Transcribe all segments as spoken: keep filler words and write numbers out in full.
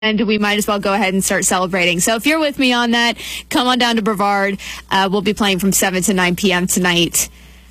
And we might as well go ahead and start celebrating. So if you're with me on that, come on down to Brevard. Uh, we'll be playing from seven to nine p.m. tonight.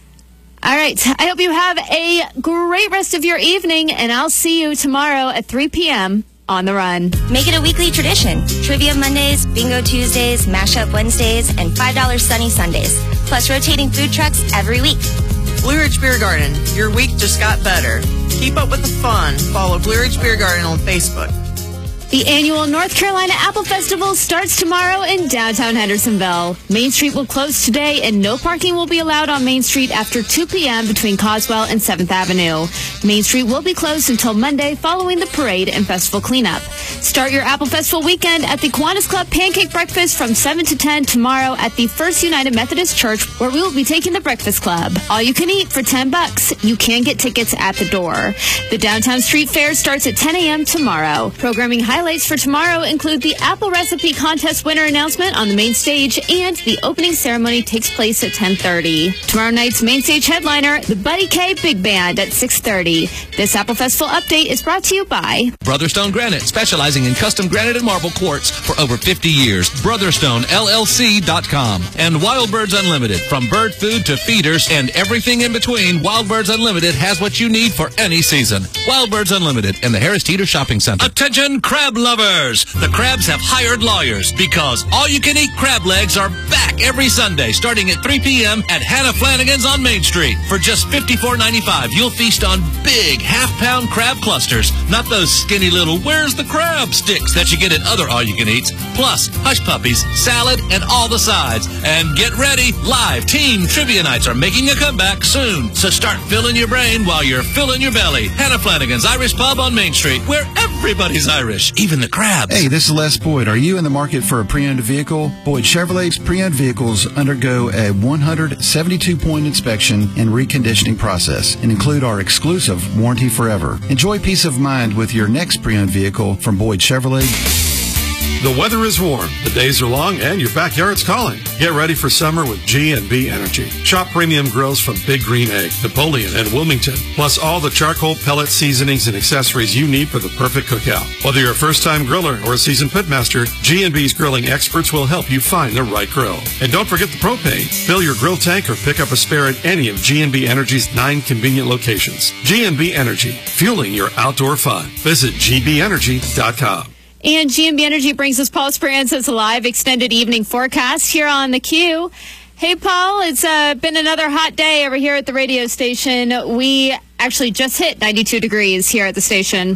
All right. I hope you have a great rest of your evening, and I'll see you tomorrow at three p.m. on The Run. Make it a weekly tradition. Trivia Mondays, Bingo Tuesdays, Mashup Wednesdays, and five dollars Sunny Sundays. Plus rotating food trucks every week. Blue Ridge Beer Garden. Your week just got better. Keep up with the fun. Follow Blue Ridge Beer Garden on Facebook. The annual North Carolina Apple Festival starts tomorrow in downtown Hendersonville. Main Street will close today, and no parking will be allowed on Main Street after two p.m. between Coswell and seventh Avenue. Main Street will be closed until Monday following the parade and festival cleanup. Start your Apple Festival weekend at the Kiwanis Club Pancake Breakfast from seven to ten tomorrow at the First United Methodist Church, where we will be taking the Breakfast Club. All you can eat for ten bucks. You can get tickets at the door. The Downtown Street Fair starts at ten a.m. tomorrow. Programming highlights Highlights for tomorrow include the Apple Recipe Contest winner announcement on the main stage, and the opening ceremony takes place at ten thirty. Tomorrow night's main stage headliner, the Buddy K Big Band at six thirty. This Apple Festival update is brought to you by Brotherstone Granite, specializing in custom granite and marble quartz for over fifty years. Brotherstone L L C dot com. And Wild Birds Unlimited. From bird food to feeders and everything in between, Wild Birds Unlimited has what you need for any season. Wild Birds Unlimited in the Harris Teeter Shopping Center. Attention, crab lovers! The Crabs have hired lawyers because all-you-can-eat crab legs are back every Sunday starting at three p.m. at Hannah Flanagan's on Main Street. For just fifty-four ninety-five, you'll feast on big half-pound crab clusters, not those skinny little where's the crab sticks that you get at other all-you-can-eats. Plus, hush puppies, salad, and all the sides. And get ready, live team trivia nights are making a comeback soon. So start filling your brain while you're filling your belly. Hannah Flanagan's Irish Pub on Main Street, where everybody's Irish, even the crabs. Hey, this is Les Boyd. Are you in the market for a pre-owned vehicle? Boyd Chevrolet's pre-owned vehicles undergo a one hundred seventy-two point inspection and reconditioning process and include our exclusive Warranty Forever. Enjoy peace of mind with your next pre-owned vehicle from Boyd Chevrolet. The weather is warm, the days are long, and your backyard's calling. Get ready for summer with G and B Energy. Shop premium grills from Big Green Egg, Napoleon, and Wilmington, plus all the charcoal, pellet seasonings, and accessories you need for the perfect cookout. Whether you're a first-time griller or a seasoned pitmaster, G and B's grilling experts will help you find the right grill. And don't forget the propane. Fill your grill tank or pick up a spare at any of G and B Energy's nine convenient locations. G and B Energy, fueling your outdoor fun. Visit G B energy dot com. And G and B Energy brings us Paul Speranza's live extended evening forecast here on the Q. Hey, Paul, it's uh, been another hot day over here at the radio station. We actually just hit ninety-two degrees here at the station.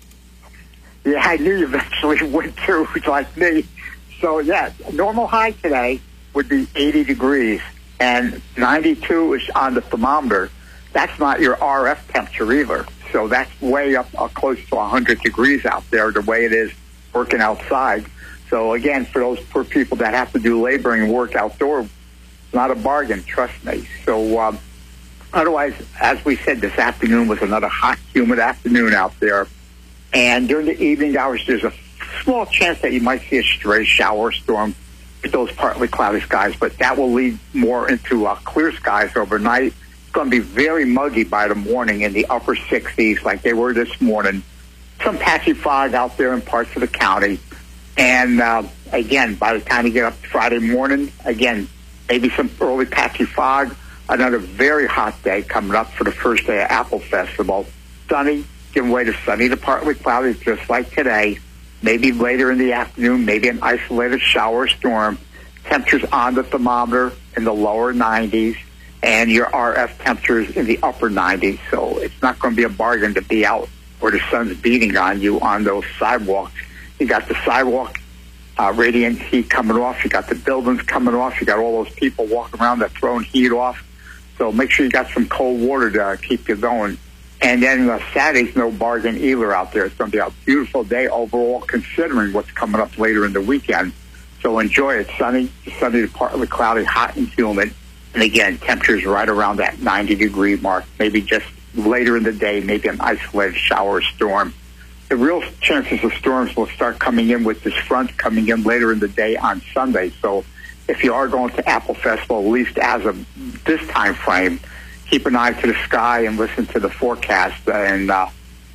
Yeah, I knew you eventually went through like me. So, yeah, normal high today would be eighty degrees, and ninety-two is on the thermometer. That's not your R F temperature either. So that's way up uh, close to one hundred degrees out there, the way it is working outside. So, again, for those poor people that have to do laboring and work outdoors, it's not a bargain, trust me. So, um, otherwise, as we said, this afternoon was another hot, humid afternoon out there. And during the evening hours, there's a small chance that you might see a stray shower storm with those partly cloudy skies, but that will lead more into uh, clear skies overnight. It's going to be very muggy by the morning in the upper sixties like they were this morning. Some patchy fog out there in parts of the county. And, uh, again, by the time you get up Friday morning, again, maybe some early patchy fog. Another very hot day coming up for the first day of Apple Festival. Sunny, giving way to sunny to partly cloudy just like today. Maybe later in the afternoon, maybe an isolated shower storm. Temperatures on the thermometer in the lower nineties. And your R F temperatures in the upper nineties. So it's not going to be a bargain to be out where the sun's beating on you on those sidewalks. You got the sidewalk uh, radiant heat coming off. You got the buildings coming off. You got all those people walking around that throwing heat off. So make sure you got some cold water to uh, keep you going. And then uh, Saturday's no bargain either out there. It's going to be a beautiful day overall considering what's coming up later in the weekend. So enjoy it. Sunny, sunny to partly cloudy, hot and humid. And again, temperatures right around that ninety degree mark, maybe just later in the day, maybe an isolated shower storm. The real chances of storms will start coming in with this front coming in later in the day on Sunday. So if you are going to Apple Festival, at least as of this time frame, keep an eye to the sky and listen to the forecast. And uh,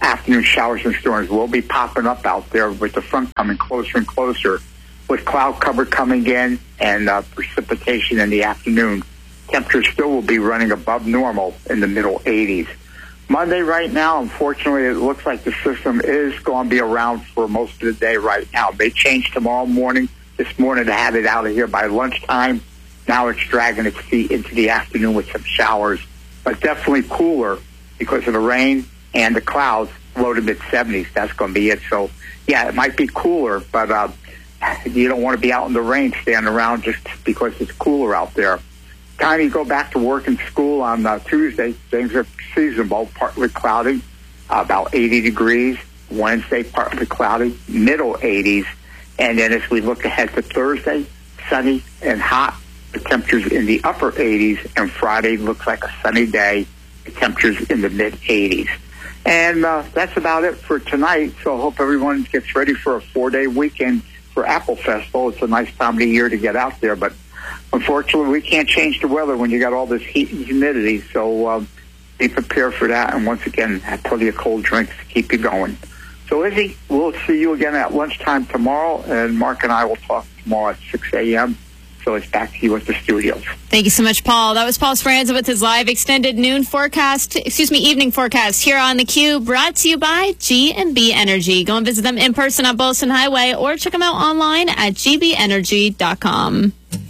afternoon showers and storms will be popping up out there with the front coming closer and closer, with cloud cover coming in and uh, precipitation in the afternoon. Temperatures still will be running above normal in the middle eighties. Monday right now, unfortunately, it looks like the system is going to be around for most of the day right now. It may change tomorrow morning. This morning I had it out of here by lunchtime. Now it's dragging its feet into the afternoon with some showers, but definitely cooler because of the rain and the clouds, low to mid seventies. That's going to be it. So, yeah, it might be cooler, but uh, you don't want to be out in the rain standing around just because it's cooler out there. Time you go back to work and school on uh, Tuesday, things are seasonable, partly cloudy, uh, about eighty degrees. Wednesday, partly cloudy, middle eighties. And then as we look ahead to Thursday, sunny and hot, the temperatures in the upper eighties. And Friday looks like a sunny day, the temperatures in the mid eighties. And uh, that's about it for tonight. So I hope everyone gets ready for a four-day weekend for Apple Festival. It's a nice time of the year to get out there, but unfortunately, we can't change the weather when you got all this heat and humidity. So um, be prepared for that. And once again, have plenty of cold drinks to keep you going. So, Izzy, we'll see you again at lunchtime tomorrow. And Mark and I will talk tomorrow at six a.m. So it's back to you at the studios. Thank you so much, Paul. That was Paul Speranza with his live extended noon forecast, excuse me, evening forecast here on theCUBE, brought to you by G and B Energy. Go and visit them in person on Bolson Highway or check them out online at g b energy dot com.